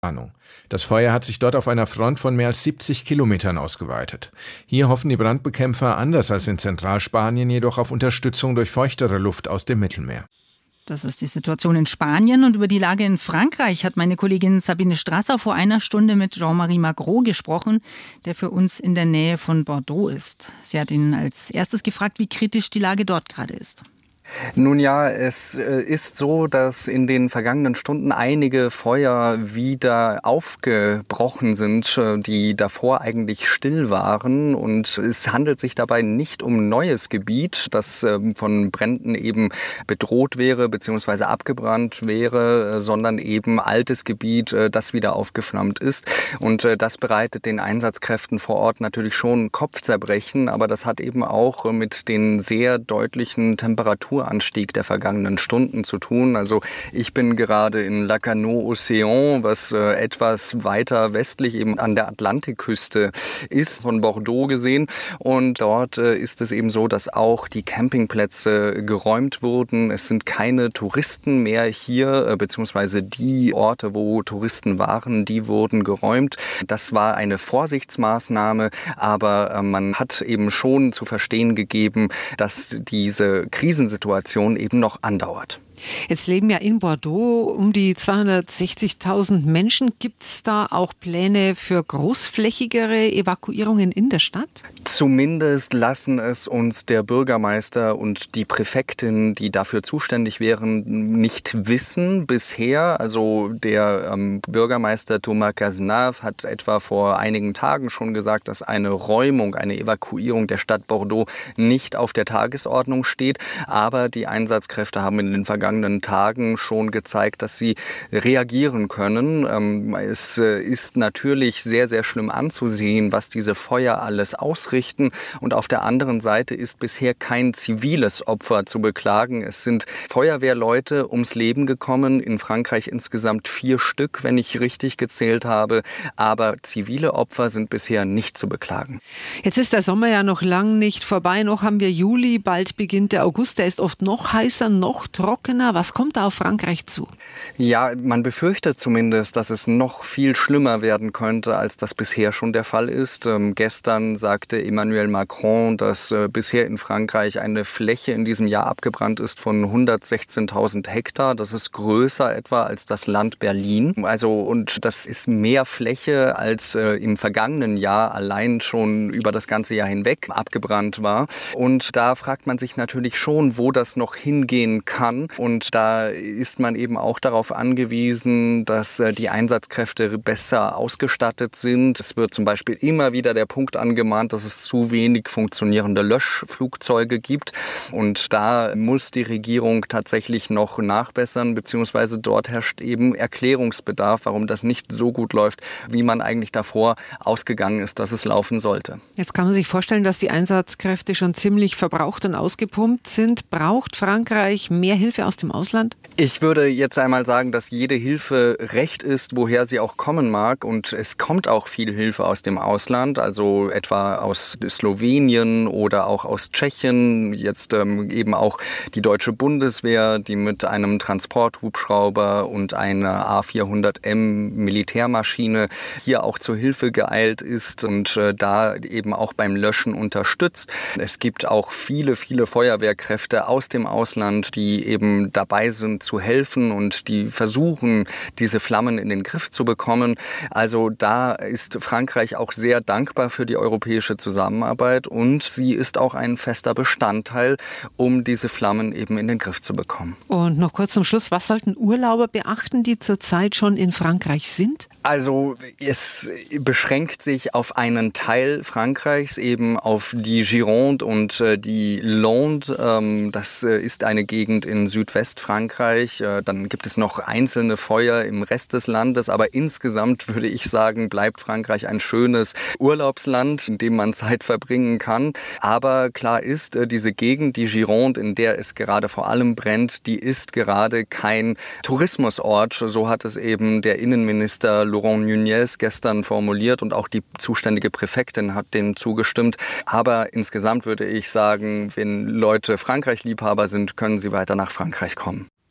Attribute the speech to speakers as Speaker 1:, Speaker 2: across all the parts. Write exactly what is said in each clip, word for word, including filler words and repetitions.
Speaker 1: Ahnung. Das Feuer hat sich dort auf einer Front von mehr als siebzig Kilometern ausgeweitet. Hier hoffen die Brandbekämpfer, anders als in Zentralspanien, jedoch auf Unterstützung durch feuchtere Luft aus dem Mittelmeer.
Speaker 2: Das ist die Situation in Spanien, und über die Lage in Frankreich hat meine Kollegin Sabine Strasser vor einer Stunde mit Jean-Marie Magro gesprochen, der für uns in der Nähe von Bordeaux ist. Sie hat ihn als erstes gefragt, wie kritisch die Lage dort gerade ist.
Speaker 3: Nun ja, es ist so, dass in den vergangenen Stunden einige Feuer wieder aufgebrochen sind, die davor eigentlich still waren. Und es handelt sich dabei nicht um neues Gebiet, das von Bränden eben bedroht wäre bzw. abgebrannt wäre, sondern eben altes Gebiet, das wieder aufgeflammt ist. Und das bereitet den Einsatzkräften vor Ort natürlich schon Kopfzerbrechen, aber das hat eben auch mit den sehr deutlichen Temperaturen Anstieg der vergangenen Stunden zu tun. Also ich bin gerade in Lacanau-Océan, was äh, etwas weiter westlich eben an der Atlantikküste ist, von Bordeaux gesehen. Und dort äh, ist es eben so, dass auch die Campingplätze geräumt wurden. Es sind keine Touristen mehr hier, äh, beziehungsweise die Orte, wo Touristen waren, die wurden geräumt. Das war eine Vorsichtsmaßnahme, aber äh, man hat eben schon zu verstehen gegeben, dass diese Krisensituation eben noch andauert.
Speaker 4: Jetzt leben ja in Bordeaux um die zweihundertsechzigtausend Menschen. Gibt es da auch Pläne für großflächigere Evakuierungen in der Stadt?
Speaker 3: Zumindest lassen es uns der Bürgermeister und die Präfektin, die dafür zuständig wären, nicht wissen bisher. Also der ähm, Bürgermeister Thomas Cazenave hat etwa vor einigen Tagen schon gesagt, dass eine Räumung, eine Evakuierung der Stadt Bordeaux nicht auf der Tagesordnung steht. Aber die Einsatzkräfte haben in den vergangenen Tagen schon gezeigt, dass sie reagieren können. Es ist natürlich sehr, sehr schlimm anzusehen, was diese Feuer alles ausrichten. Und auf der anderen Seite ist bisher kein ziviles Opfer zu beklagen. Es sind Feuerwehrleute ums Leben gekommen, in Frankreich insgesamt vier Stück, wenn ich richtig gezählt habe. Aber zivile Opfer sind bisher nicht zu beklagen.
Speaker 4: Jetzt ist der Sommer ja noch lang nicht vorbei. Noch haben wir Juli, bald beginnt der August. Der ist oft noch heißer, noch trockener. Was kommt da auf Frankreich zu?
Speaker 3: Ja, man befürchtet zumindest, dass es noch viel schlimmer werden könnte, als das bisher schon der Fall ist. Ähm, gestern sagte Emmanuel Macron, dass äh, bisher in Frankreich eine Fläche in diesem Jahr abgebrannt ist von hundertsechzehntausend Hektar. Das ist größer etwa als das Land Berlin. Also, und das ist mehr Fläche, als äh, im vergangenen Jahr allein schon über das ganze Jahr hinweg abgebrannt war. Und da fragt man sich natürlich schon, wo das noch hingehen kann. Und da ist man eben auch darauf angewiesen, dass die Einsatzkräfte besser ausgestattet sind. Es wird zum Beispiel immer wieder der Punkt angemahnt, dass es zu wenig funktionierende Löschflugzeuge gibt. Und da muss die Regierung tatsächlich noch nachbessern, beziehungsweise dort herrscht eben Erklärungsbedarf, warum das nicht so gut läuft, wie man eigentlich davor ausgegangen ist, dass es laufen sollte.
Speaker 4: Jetzt kann man sich vorstellen, dass die Einsatzkräfte schon ziemlich verbraucht und ausgepumpt sind. Braucht Frankreich mehr Hilfe aus dem Ausland?
Speaker 3: Ich würde jetzt einmal sagen, dass jede Hilfe recht ist, woher sie auch kommen mag. Und es kommt auch viel Hilfe aus dem Ausland, also etwa aus Slowenien oder auch aus Tschechien. Jetzt ähm, eben auch die deutsche Bundeswehr, die mit einem Transporthubschrauber und einer A vierhundert M Militärmaschine hier auch zur Hilfe geeilt ist und äh, da eben auch beim Löschen unterstützt. Es gibt auch viele, viele Feuerwehrkräfte aus dem Ausland, die eben dabei sind zu helfen und die versuchen, diese Flammen in den Griff zu bekommen. Also da ist Frankreich auch sehr dankbar für die europäische Zusammenarbeit und sie ist auch ein fester Bestandteil, um diese Flammen eben in den Griff zu bekommen.
Speaker 4: Und noch kurz zum Schluss, was sollten Urlauber beachten, die zurzeit schon in Frankreich sind?
Speaker 3: Also es beschränkt sich auf einen Teil Frankreichs, eben auf die Gironde und äh, die Landes. Ähm, das äh, ist eine Gegend in Südwestfrankreich. Äh, dann gibt es noch einzelne Feuer im Rest des Landes. Aber insgesamt würde ich sagen, bleibt Frankreich ein schönes Urlaubsland, in dem man Zeit verbringen kann. Aber klar ist, äh, diese Gegend, die Gironde, in der es gerade vor allem brennt, die ist gerade kein Tourismusort. So hat es eben der Innenminister Laurent Nunez gestern formuliert und auch die zuständige Präfektin hat dem zugestimmt. Aber insgesamt würde ich sagen, wenn Leute Frankreich-Liebhaber sind, können sie weiter nach Frankreich kommen.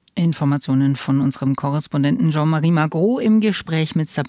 Speaker 2: Informationen von unserem Korrespondenten Jean-Marie Magro im Gespräch mit Sabine